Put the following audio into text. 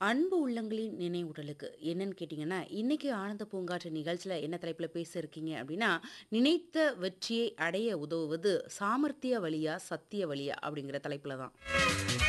அன்பு உள்ளங்களின் நினைவுடலுக்கு என்னன்னு கேட்டிங்கன்னா, இன்னைக்கு ஆனந்த பூங்காற்று நிகழ்ச்சியில என்ன தலைப்பில பேச இருக்கீங்க அப்படின்னா, "நினைத்த வெற்றியை அடைய உதவுவது சாமர்த்திய வழியா, சத்திய வழியா?" அப்படிங்கிற தலைப்பில தான்.